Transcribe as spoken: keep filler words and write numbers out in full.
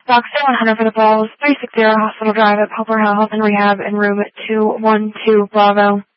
Boxer one hundred for the balls, three sixty Hospital Drive at Poplar Health and Rehab in room two one two Bravo.